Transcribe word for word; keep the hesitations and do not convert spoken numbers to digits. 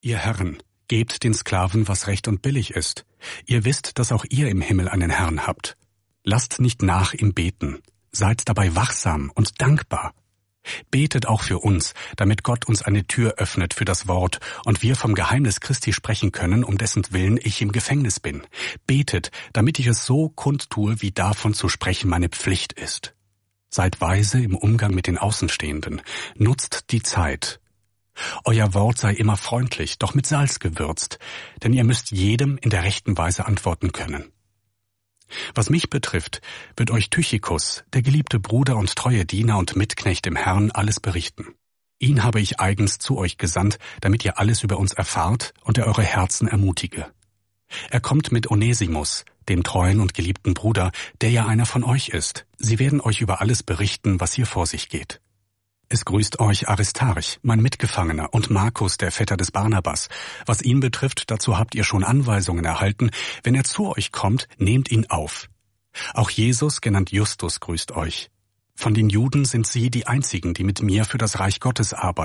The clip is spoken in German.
Ihr Herren, gebt den Sklaven, was recht und billig ist. Ihr wisst, dass auch ihr im Himmel einen Herrn habt. Lasst nicht nach im Beten. Seid dabei wachsam und dankbar. Betet auch für uns, damit Gott uns eine Tür öffnet für das Wort und wir vom Geheimnis Christi sprechen können, um dessen Willen ich im Gefängnis bin. Betet, damit ich es so kundtue, wie davon zu sprechen meine Pflicht ist. Seid weise im Umgang mit den Außenstehenden. Nutzt die Zeit. Euer Wort sei immer freundlich, doch mit Salz gewürzt, denn ihr müsst jedem in der rechten Weise antworten können. Was mich betrifft, wird euch Tychikus, der geliebte Bruder und treue Diener und Mitknecht im Herrn, alles berichten. Ihn habe ich eigens zu euch gesandt, damit ihr alles über uns erfahrt und er eure Herzen ermutige. Er kommt mit Onesimus, dem treuen und geliebten Bruder, der ja einer von euch ist. Sie werden euch über alles berichten, was hier vor sich geht. Es grüßt euch Aristarch, mein Mitgefangener, und Markus, der Vetter des Barnabas. Was ihn betrifft, dazu habt ihr schon Anweisungen erhalten. Wenn er zu euch kommt, nehmt ihn auf. Auch Jesus, genannt Justus, grüßt euch. Von den Juden sind sie die einzigen, die mit mir für das Reich Gottes arbeiten.